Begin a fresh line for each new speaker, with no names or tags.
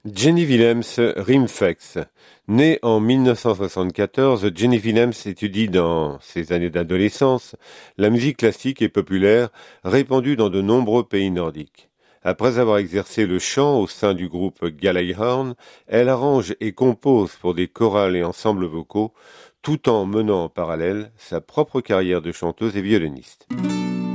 Jenny Willems, Rimfex. Née en 1974, Jenny Willems étudie dans ses années d'adolescence la musique classique et populaire répandue dans de nombreux pays nordiques. Après avoir exercé le chant au sein du groupe Gjallarhorn, elle arrange et compose pour des chorales et ensembles vocaux, tout en menant en parallèle sa propre carrière de chanteuse et violoniste.